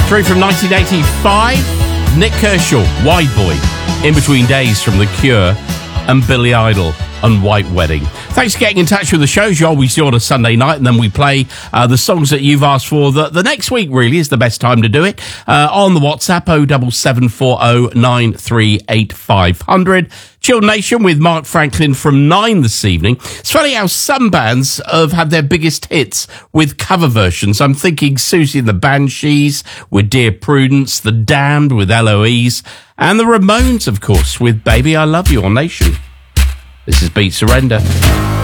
Three from 1985, Nick Kershaw, Wide Boy, In Between Days from The Cure, and Billy Idol and White Wedding. Thanks for getting in touch with the show, as you always do on a Sunday night, and then we play the songs that you've asked for. The next week really is the best time to do it. On the WhatsApp, 07740 938 500. Chill Nation with Mark Franklin from 9 this evening. It's funny how some bands have had their biggest hits with cover versions. I'm thinking Susie and the Banshees with Dear Prudence, The Damned with Eloise, and the Ramones, of course, with Baby I Love You on Nation. This is Beat Surrender.